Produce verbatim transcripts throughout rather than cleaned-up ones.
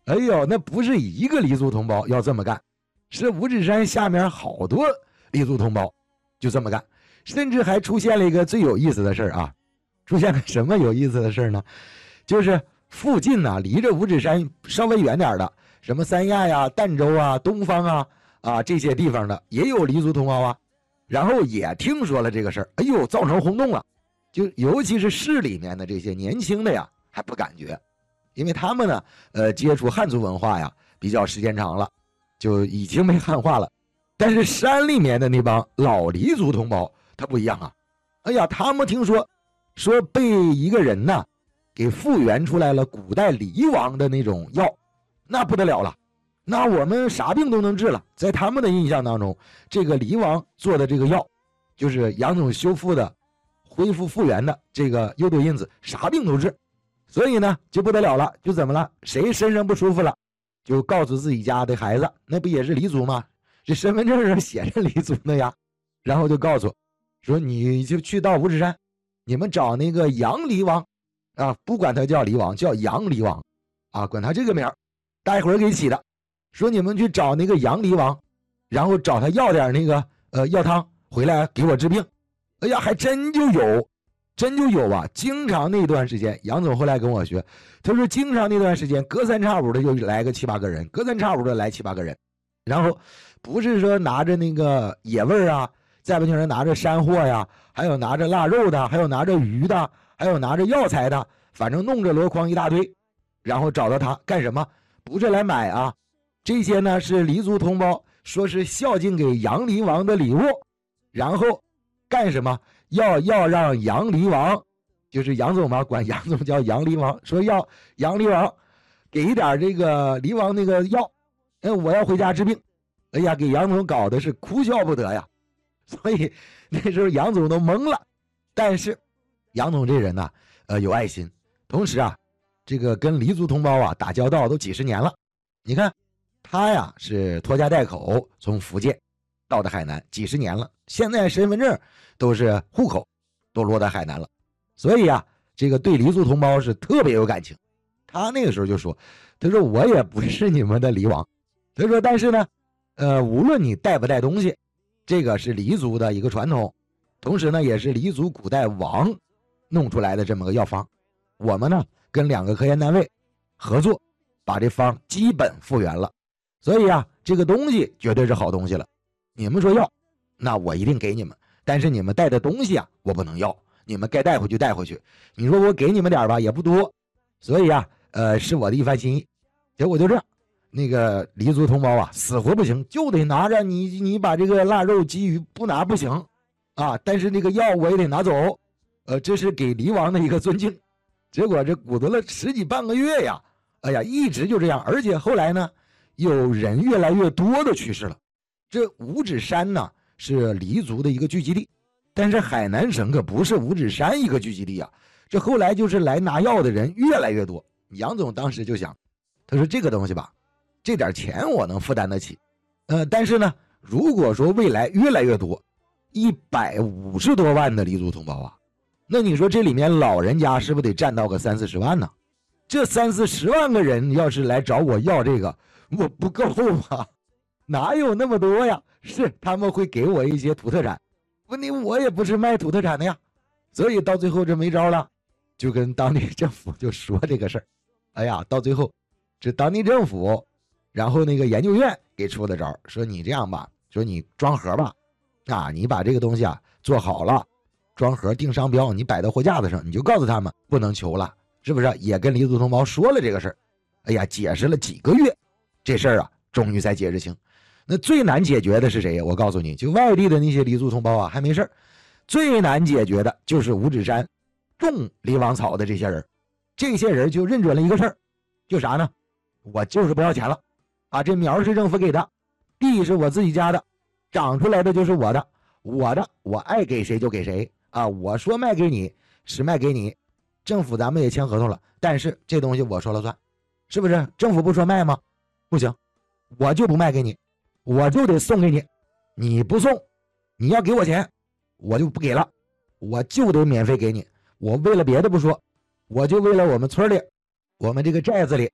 哎呦，那不是一个黎族同胞要这么干，是五指山下面好多黎族同胞就这么干，甚至还出现了一个最有意思的事啊，出现了什么有意思的事呢？就是附近呢、啊，离着五指山稍微远点的，什么三亚呀、儋州啊、东方啊啊这些地方的也有黎族同胞啊，然后也听说了这个事儿，哎呦，造成轰动了。就尤其是市里面的这些年轻的呀，还不感觉，因为他们呢，呃，接触汉族文化呀比较时间长了，就已经没汉化了。但是山里面的那帮老黎族同胞，他不一样啊。哎呀，他们听说说被一个人呢给复原出来了古代黎王的那种药，那不得了了，那我们啥病都能治了。在他们的印象当中，这个黎王做的这个药，就是杨总修复的。恢复复原的这个幽斗因子，啥病都治，所以呢就不得了了，就怎么了？谁身上不舒服了，就告诉自己家的孩子，那不也是黎族吗？这身份证上写着黎族的呀，然后就告诉说，你就去到五指山，你们找那个杨黎王啊，不管他叫黎王，叫杨黎王啊，管他这个名，大一会儿给起的，说你们去找那个杨黎王，然后找他要点那个呃药汤回来给我治病。哎呀，还真就有，真就有啊！经常那段时间，杨总后来跟我学，他说经常那段时间，隔三差五的就来个七八个人，隔三差五的来七八个人，然后不是说拿着那个野味啊，再不就是拿着山货呀，还有拿着腊肉的，还有拿着鱼的，还有拿着药材的，反正弄着箩筐一大堆，然后找到他干什么？不是来买啊，这些呢是黎族同胞说是孝敬给杨黎王的礼物，然后。干什么？要要让杨黎王，就是杨总嘛，管杨总叫杨黎王，说要杨黎王给点这个黎王那个药，哎，我要回家治病。哎呀，给杨总搞的是哭笑不得呀。所以那时候杨总都懵了。但是杨总这人呢，呃，有爱心，同时啊，这个跟黎族同胞啊打交道都几十年了。你看他呀是拖家带口从福建到的海南几十年了，现在身份证都是户口都落在海南了，所以啊，这个对黎族同胞是特别有感情。他那个时候就说，他说我也不是你们的黎王，他说但是呢，呃，无论你带不带东西，这个是黎族的一个传统，同时呢，也是黎族古代王弄出来的这么个药方。我们呢跟两个科研单位合作，把这方基本复原了，所以啊，这个东西绝对是好东西了。你们说要，那我一定给你们，但是你们带的东西啊，我不能要，你们该带回去带回去。你说我给你们点吧，也不多，所以啊，呃，是我的一番心意。结果就这样，那个黎族同胞啊，死活不行，就得拿着你，你把这个腊肉鲫鱼不拿不行啊，但是那个药我也得拿走，呃，这是给黎王的一个尊敬。结果这鼓捣了十几半个月呀，哎呀，一直就这样，而且后来呢，有人越来越多的去世了。这五指山呢是黎族的一个聚集地，但是海南省可不是五指山一个聚集地啊。这后来就是来拿药的人越来越多。杨总当时就想，他说这个东西吧，这点钱我能负担得起，呃，但是呢，如果说未来越来越多，一百五十多万的黎族同胞啊，那你说这里面老人家是不是得占到个三四十万呢？这三四十万个人要是来找我要这个，我不够吗？哪有那么多呀？是他们会给我一些土特产，问题我也不是卖土特产的呀，所以到最后这没招了，就跟当地政府就说这个事儿。哎呀，到最后这当地政府，然后那个研究院给出的招，说你这样吧，说你装盒吧，啊，你把这个东西啊做好了，装盒定商标，你摆到货架子上，你就告诉他们不能求了，是不是？也跟黎族同胞说了这个事儿。哎呀，解释了几个月，这事儿啊终于才解释清。那最难解决的是谁呀？我告诉你，就外地的那些黎族同胞啊，还没事儿，最难解决的就是五指山种黎王草的这些人。这些人就认准了一个事儿，就啥呢？我就是不要钱了啊！这苗是政府给的，地是我自己家的，长出来的就是我的，我的我爱给谁就给谁啊！我说卖给你是卖给你，政府咱们也签合同了，但是这东西我说了算，是不是？政府不说卖吗？不行，我就不卖给你。我就得送给你，你不送，你要给我钱，我就不给了，我就得免费给你。我为了别的不说，我就为了我们村里，我们这个寨子里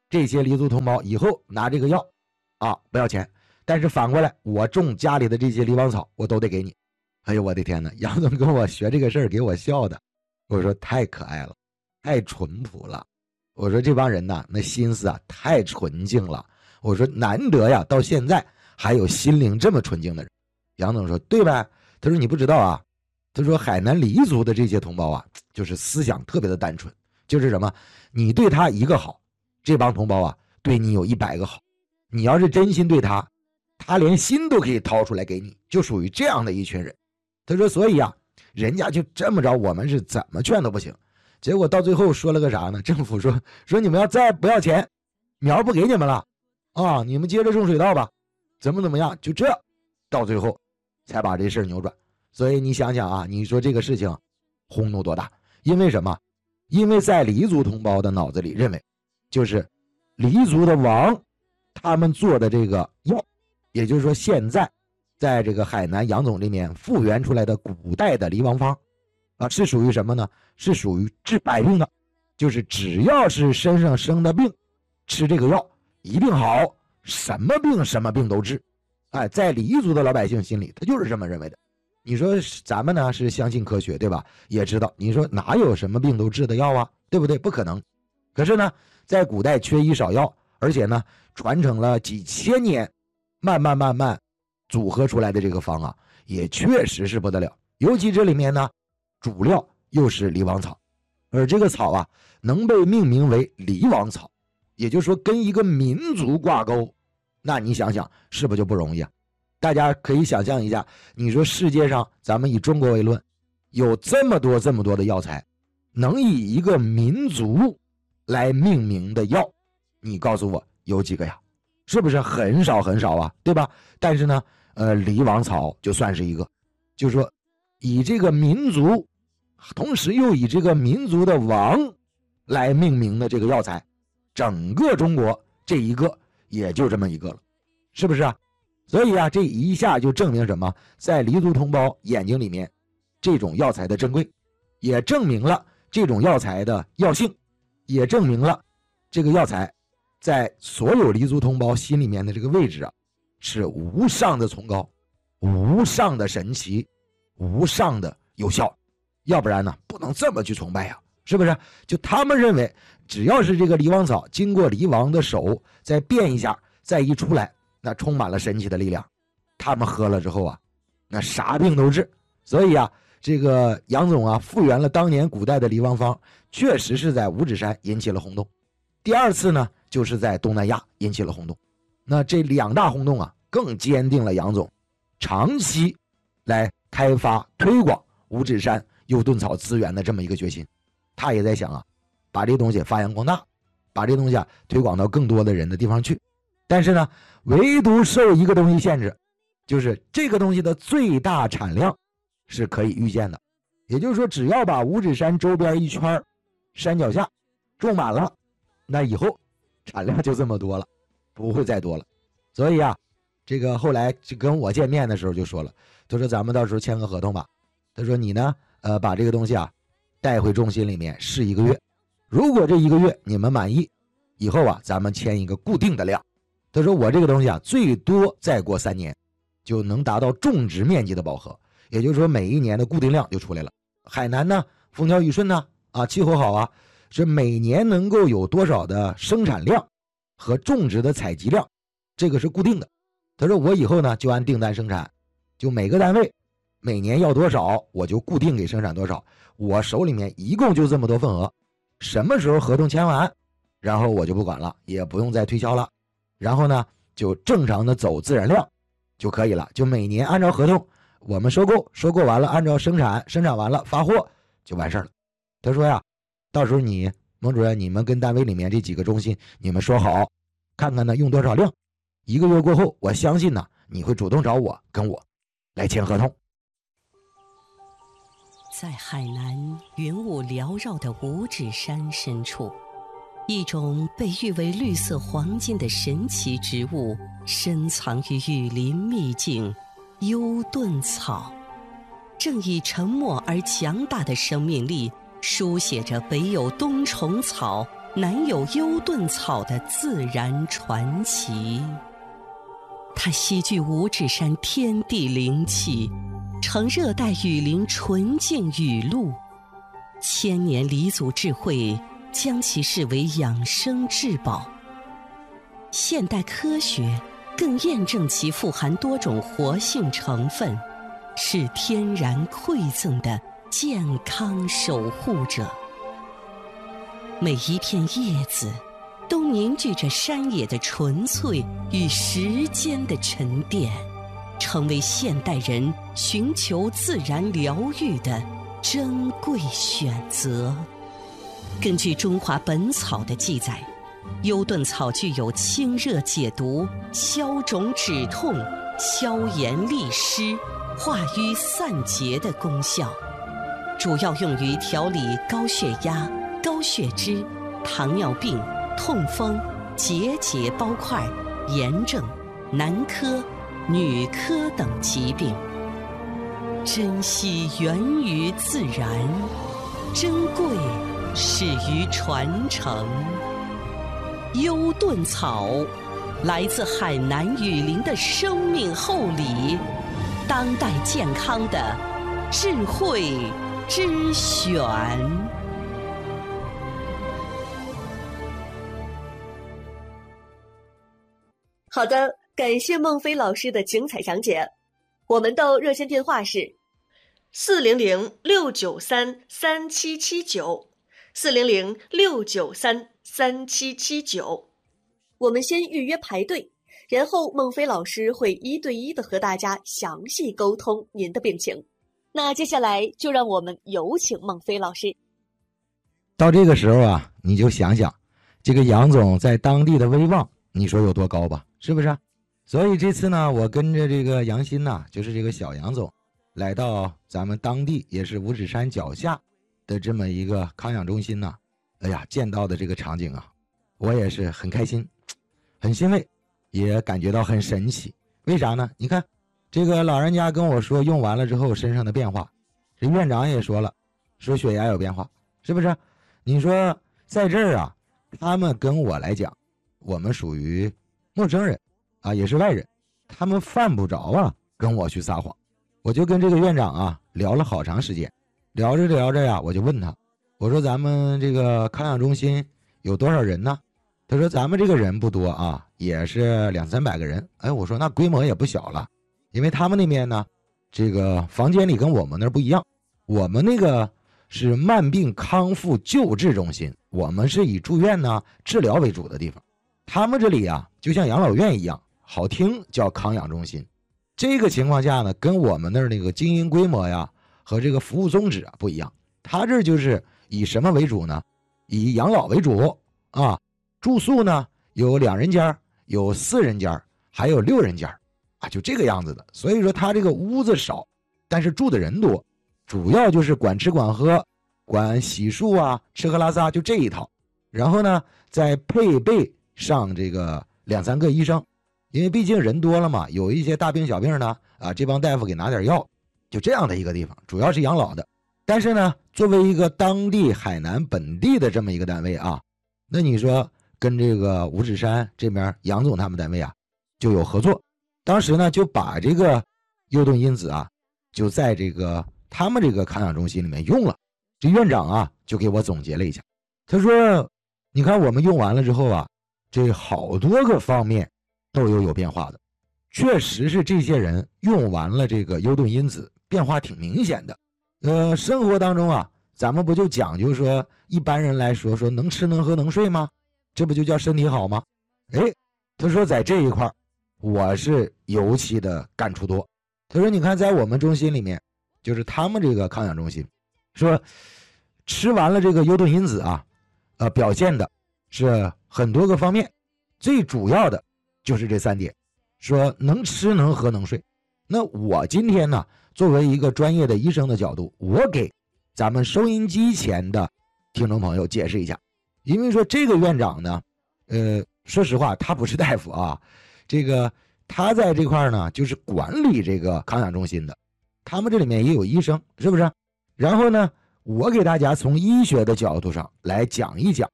这些黎族同胞以后拿这个药啊不要钱，但是反过来我种家里的这些梨王草我都得给你。哎呦我的天哪，杨总跟我学这个事儿给我笑的，我说太可爱了，太淳朴了。我说这帮人呐，那心思啊太纯净了。我说难得呀，到现在还有心灵这么纯净的人。杨总说对呗，他说你不知道啊，他说海南黎族的这些同胞啊，就是思想特别的单纯，就是什么，你对他一个好，这帮同胞啊对你有一百个好，你要是真心对他，他连心都可以掏出来给你，就属于这样的一群人。他说所以啊，人家就这么着，我们是怎么劝都不行。结果到最后说了个啥呢？政府说说你们要再不要钱，苗不给你们了啊，你们接着种水稻吧，怎么怎么样，就这到最后才把这事儿扭转。所以你想想啊，你说这个事情轰动多大？因为什么？因为在黎族同胞的脑子里认为，就是黎族的王他们做的这个药，也就是说现在在这个海南杨总这边复原出来的古代的黎王方啊，是属于什么呢？是属于治百病的，就是只要是身上生的病，吃这个药一定好，什么病什么病都治。哎，在黎族的老百姓心里，他就是这么认为的。你说咱们呢是相信科学，对吧？也知道，你说哪有什么病都治的药啊，对不对？不可能。可是呢，在古代缺医少药，而且呢传承了几千年，慢慢慢慢组合出来的这个方啊，也确实是不得了。尤其这里面呢，主料又是梨王草，而这个草啊能被命名为梨王草，也就是说跟一个民族挂钩，那你想想是不是就不容易啊？大家可以想象一下，你说世界上咱们以中国为论，有这么多这么多的药材，能以一个民族来命名的药，你告诉我有几个呀？是不是很少很少啊，对吧？但是呢呃，梨王草就算是一个，就是说以这个民族，同时又以这个民族的王来命名的这个药材，整个中国这一个也就这么一个了，是不是啊？所以啊，这一下就证明什么？在黎族同胞眼睛里面，这种药材的珍贵，也证明了这种药材的药性，也证明了这个药材在所有黎族同胞心里面的这个位置啊，是无上的崇高，无上的神奇，无上的有效。要不然呢，不能这么去崇拜呀，是不是？就他们认为，只要是这个梨王草经过梨王的手再变一下，再一出来，那充满了神奇的力量，他们喝了之后啊，那啥病都治。所以啊，这个杨总啊复原了当年古代的梨王方，确实是在五指山引起了轰动。第二次呢，就是在东南亚引起了轰动。那这两大轰动啊，更坚定了杨总长期来开发推广五指山优盾草资源的这么一个决心。他也在想啊，把这东西发扬光大，把这东西啊推广到更多的人的地方去。但是呢，唯独受一个东西限制，就是这个东西的最大产量是可以预见的。也就是说，只要把五指山周边一圈山脚下种满了，那以后产量就这么多了，不会再多了。所以啊，这个后来就跟我见面的时候就说了，他说咱们到时候签个合同吧。他说你呢，呃，把这个东西啊带回中心里面试一个月，如果这一个月你们满意，以后啊咱们签一个固定的量。他说我这个东西啊，最多再过三年就能达到种植面积的饱和，也就是说每一年的固定量就出来了。海南呢风调雨顺呢啊，气候好啊，是每年能够有多少的生产量和种植的采集量，这个是固定的。他说我以后呢就按订单生产，就每个单位每年要多少我就固定给生产多少，我手里面一共就这么多份额，什么时候合同签完，然后我就不管了，也不用再推销了，然后呢就正常的走自然量就可以了，就每年按照合同我们收购，收购完了按照生产，生产完了发货就完事儿了。他说呀，到时候你孟主任你们跟单位里面这几个中心你们说好，看看呢用多少量，一个月过后我相信呢你会主动找我跟我来签合同。 在海南云雾缭绕的五指山深处，一种被誉为绿色黄金的神奇植物深藏于雨林秘境优盾草，正以沉默而强大的生命力书写着北有冬虫草南有幽顿草的自然传奇。它吸聚五指山天地灵气，承热带雨林纯净雨露，千年黎祖智慧将其视为养生至宝。现代科学更验证其富含多种活性成分，是天然馈赠的健康守护者。每一片叶子都凝聚着山野的纯粹与时间的沉淀，成为现代人寻求自然疗愈的珍贵选择。根据《中华本草》的记载，幽顿草具有清热解毒、消肿止痛、消炎利湿、化瘀散结的功效，主要用于调理高血压、高血脂、糖尿病、痛风、结节包块、炎症、男科、女科等疾病。珍惜源于自然，珍贵始于传承。幽顿草来自海南雨林的生命厚礼，当代健康的智慧之选。 好的，感谢孟非老师的精彩讲解。我们的热线电话是四零零六九三三七七九，四零零六九三三七七九。我们先预约排队，然后孟非老师会一对一的和大家详细沟通您的病情。那接下来就让我们有请孟非老师。 到这个时候啊，你就想想这个杨总在当地的威望，你说有多高吧，是不是？所以这次呢，我跟着这个杨鑫呐，就是这个小杨总，来到咱们当地也是五指山脚下的这么一个康养中心呐，哎呀，见到的这个场景啊，我也是很开心，很欣慰，也感觉到很神奇。为啥呢？你看这个老人家跟我说用完了之后身上的变化，这院长也说了，说血压有变化，是不是？你说在这儿啊，他们跟我来讲，我们属于陌生人啊，也是外人，他们犯不着啊跟我去撒谎。我就跟这个院长啊聊了好长时间，聊着聊着呀，我就问他，我说咱们这个康养中心有多少人呢？他说咱们这个人不多啊，也是两三百个人。哎，我说那规模也不小了，因为他们那边呢，这个房间里跟我们那儿不一样，我们那个是慢病康复救治中心，我们是以住院呢治疗为主的地方。他们这里啊，就像养老院一样，好听叫康养中心。这个情况下呢，跟我们那儿那个经营规模呀和这个服务宗旨啊不一样。他这就是以什么为主呢？以养老为主啊。住宿呢有两人间，有四人间，还有六人间啊，就这个样子的。所以说他这个屋子少，但是住的人多，主要就是管吃管喝，管洗漱啊，吃喝拉撒就这一套。然后呢，再配备上这个两三个医生，因为毕竟人多了嘛，有一些大病小病呢，啊，这帮大夫给拿点药，就这样的一个地方，主要是养老的。但是呢，作为一个当地海南本地的这么一个单位啊，那你说跟这个五指山这边杨总他们单位啊就有合作。当时呢就把这个幽顿因子啊就在这个他们这个康养中心里面用了。这院长啊就给我总结了一下，他说你看我们用完了之后啊，这好多个方面都有有变化的，确实是这些人用完了这个幽顿因子变化挺明显的。呃，生活当中啊咱们不就讲究说一般人来说说能吃能喝能睡吗？这不就叫身体好吗？哎，他说在这一块我是尤其的感触多。他说你看在我们中心里面，就是他们这个康养中心，说吃完了这个幽顿因子啊，呃，表现的是很多个方面，最主要的就是这三点，说能吃能喝能睡。那我今天呢，作为一个专业的医生的角度，我给咱们收音机前的听众朋友解释一下。因为说这个院长呢，呃，说实话他不是大夫啊，这个他在这块呢就是管理这个康养中心的，他们这里面也有医生，是不是？然后呢，我给大家从医学的角度上来讲一讲，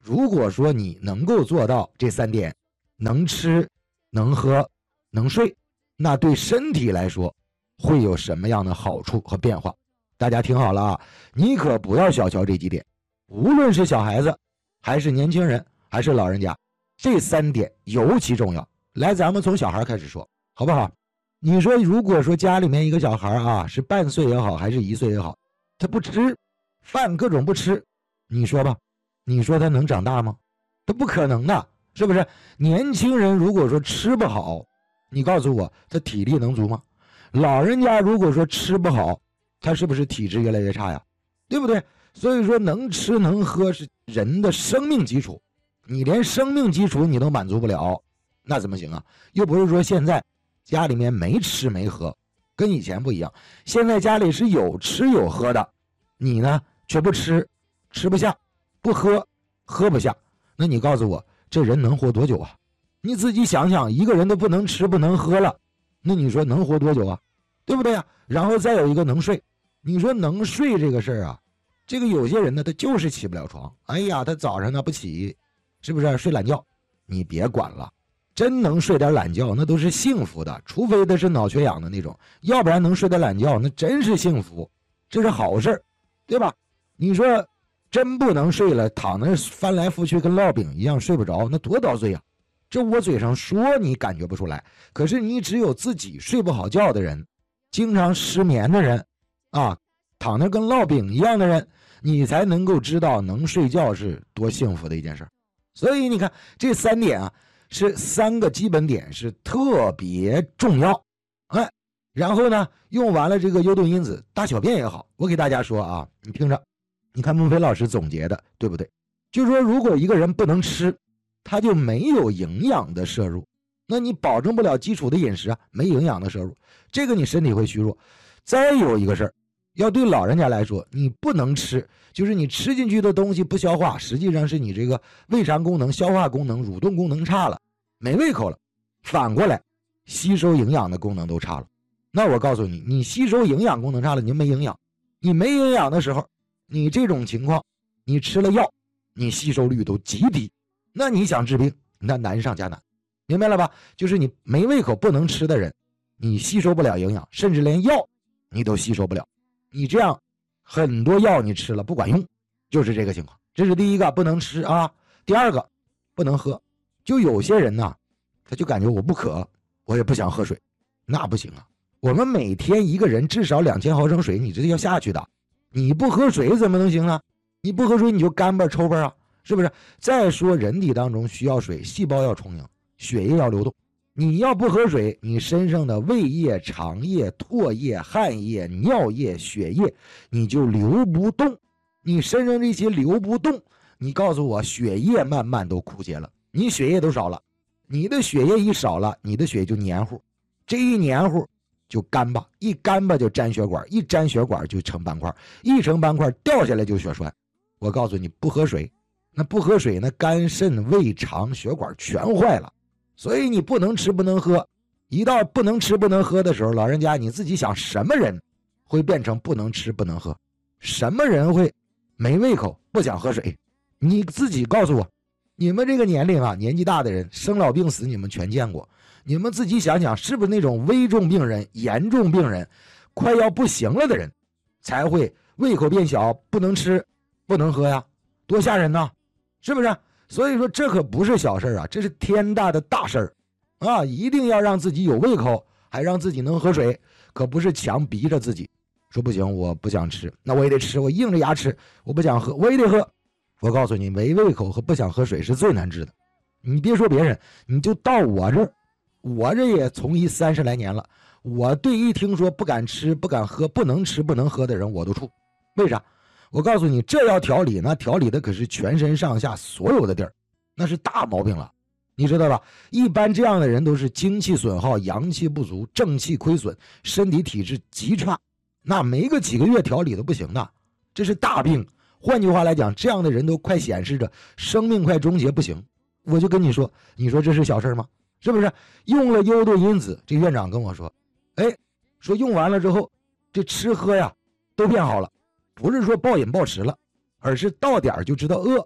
如果说你能够做到这三点，能吃能喝能睡，那对身体来说会有什么样的好处和变化？大家听好了啊，你可不要小瞧这几点，无论是小孩子还是年轻人还是老人家，这三点尤其重要。来，咱们从小孩开始说好不好？你说如果说家里面一个小孩啊，是半岁也好还是一岁也好，他不吃饭，各种不吃，你说吧，你说他能长大吗？他不可能的，是不是？年轻人如果说吃不好，你告诉我他体力能足吗？老人家如果说吃不好，他是不是体质越来越差呀？对不对？所以说能吃能喝是人的生命基础，你连生命基础你都满足不了，那怎么行啊？又不是说现在家里面没吃没喝，跟以前不一样，现在家里是有吃有喝的，你呢却不吃，吃不下，不喝，喝不下，那你告诉我这人能活多久啊？你自己想想，一个人都不能吃不能喝了，那你说能活多久啊？对不对啊？然后再有一个能睡，你说能睡这个事儿啊，这个有些人呢他就是起不了床，哎呀他早上呢不起，是不是睡懒觉？你别管了，真能睡点懒觉那都是幸福的，除非他是脑缺氧的那种，要不然能睡点懒觉那真是幸福，这是好事，对吧？你说真不能睡了，躺那翻来覆去跟烙饼一样睡不着，那多遭罪啊！这我嘴上说你感觉不出来，可是你只有自己睡不好觉的人，经常失眠的人啊，躺那跟烙饼一样的人，你才能够知道能睡觉是多幸福的一件事。所以你看这三点啊，是三个基本点，是特别重要。哎，然后呢，用完了这个幽顿因子，大小便也好，我给大家说啊，你听着，你看孟非老师总结的对不对？就是说如果一个人不能吃，他就没有营养的摄入，那你保证不了基础的饮食啊，没营养的摄入，这个你身体会虚弱。再有一个事儿，要对老人家来说，你不能吃，就是你吃进去的东西不消化，实际上是你这个胃肠功能、消化功能、蠕动功能差了，没胃口了，反过来吸收营养的功能都差了。那我告诉你，你吸收营养功能差了，你就没营养，你没营养的时候，你这种情况，你吃了药，你吸收率都极低，那你想治病，那难上加难，明白了吧？就是你没胃口不能吃的人，你吸收不了营养，甚至连药你都吸收不了，你这样很多药你吃了不管用，就是这个情况。这是第一个，不能吃啊。第二个，不能喝。就有些人呢，他就感觉我不渴，我也不想喝水，那不行啊。我们每天一个人至少两千毫升水，你这要下去的，你不喝水怎么能行呢？你不喝水你就干巴抽巴啊，是不是？再说人体当中需要水，细胞要充盈，血液要流动。你要不喝水，你身上的胃液、肠液、唾液、汗液、尿液、血液你就流不动，你身上这些流不动，你告诉我血液慢慢都枯竭了，你血液都少了，你的血液一少了，你的血就黏糊，这一黏糊就干巴，一干巴就粘血管，一粘血管就成斑块，一成斑块掉下来就血栓。我告诉你，不喝水，那不喝水那肝肾胃肠血管全坏了。所以你不能吃不能喝，一到不能吃不能喝的时候，老人家你自己想，什么人会变成不能吃不能喝？什么人会没胃口不想喝水？你自己告诉我，你们这个年龄啊，年纪大的人生老病死你们全见过，你们自己想想，是不是那种危重病人、严重病人快要不行了的人才会胃口变小，不能吃不能喝呀？多吓人呐，是不是？所以说这可不是小事啊，这是天大的大事儿啊！一定要让自己有胃口，还让自己能喝水，可不是强逼着自己说不行，我不想吃，那我也得吃，我硬着牙吃，我不想喝，我也得喝。我告诉你，没胃口和不想喝水是最难治的。你别说别人，你就到我这儿，我这也从医三十来年了，我对一听说不敢吃、不敢喝、不能吃、不能喝的人，我都怵。为啥？我告诉你，这要调理，那调理的可是全身上下所有的地儿，那是大毛病了，你知道吧？一般这样的人都是精气损耗、阳气不足、正气亏损，身体体质极差，那没个几个月调理都不行的，这是大病。换句话来讲，这样的人都快显示着生命快终结，不行。我就跟你说，你说这是小事吗？是不是？用了幽顿因子，这院长跟我说，哎，说用完了之后，这吃喝呀都变好了。不是说暴饮暴食了，而是到点就知道饿，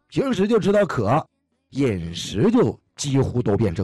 平时就知道渴，饮食就几乎都变正